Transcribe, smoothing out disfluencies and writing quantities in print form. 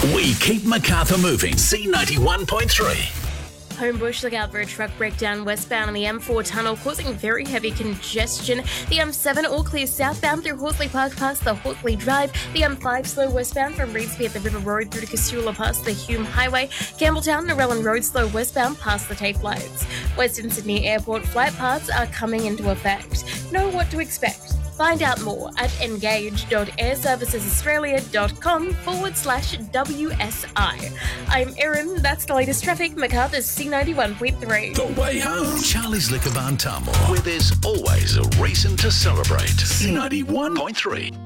We keep Macarthur moving. C91.3. Homebush, look out for a truck breakdown westbound on the M4 tunnel causing very heavy congestion. The M7 all clear southbound through Horsley Park past the Horsley Drive. The M5 slow westbound from Reedsby at the River Road through to Casula past the Hume Highway. Campbelltown and Narellan Road slow westbound past the Tape Lights. Western Sydney Airport flight paths are coming into effect. Know what to expect. Find out more at engage.airservicesaustralia.com/WSI. I'm Erin, that's the latest traffic, Macarthur's C91.3. The way home. Charlie's Liquor Barn Tamworth, where there's always a reason to celebrate. C91.3.